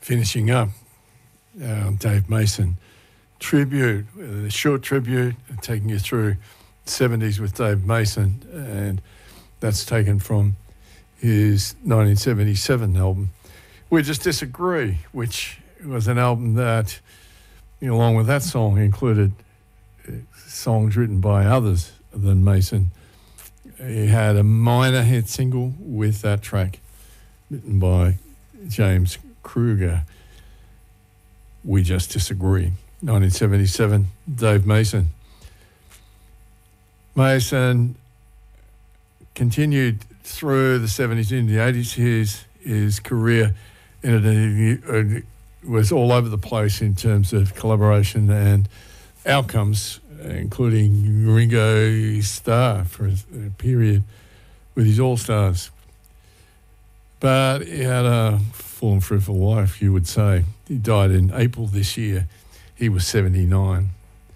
finishing up Dave Mason tribute, a short tribute, taking you through the 70s with Dave Mason, and that's taken from his 1977 album, We Just Disagree, which was an album that, along with that song, included songs written by others than Mason. He had a minor hit single with that track, written by James Kruger, We Just Disagree. 1977, Dave Mason. Mason continued through the 70s into the 80s. His career was all over the place in terms of collaboration and outcomes, including Ringo Starr for a period with his All-Stars. But he had a full and fruitful life, you would say. He died in April this year. He was 79.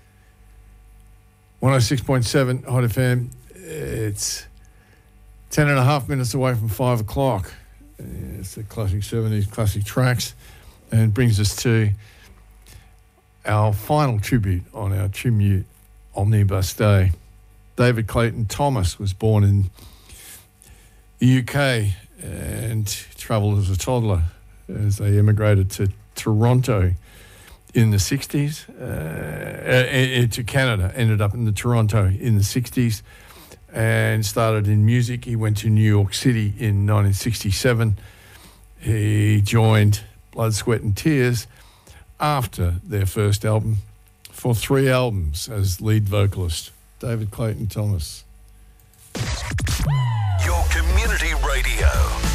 106.7 Hot FM. It's 10 and a half minutes away from 5 o'clock. It's the classic 70s, classic tracks, and brings us to our final tribute on our Tribute Omnibus Day. David Clayton Thomas was born in the UK and travelled as a toddler as they immigrated to Toronto in the 60s, to Canada, ended up in Toronto in the 60s and started in music. He went to New York City in 1967. He joined Blood, Sweat and Tears after their first album for 3 albums as lead vocalist. David Clayton Thomas. Your community radio.